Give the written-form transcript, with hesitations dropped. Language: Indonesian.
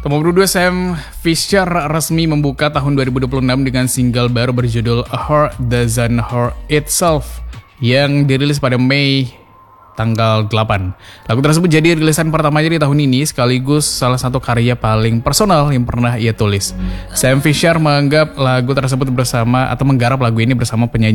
Nomor 2, Sam Fisher resmi membuka tahun 2026 dengan single baru berjudul A Heart Doesn't Hurt Itself yang dirilis pada Mei tanggal 8. Lagu tersebut jadi rilisan pertamanya di tahun ini sekaligus salah satu karya paling personal yang pernah ia tulis. Sam Fisher menganggap lagu tersebut bersama atau menggarap lagu ini bersama penyanyi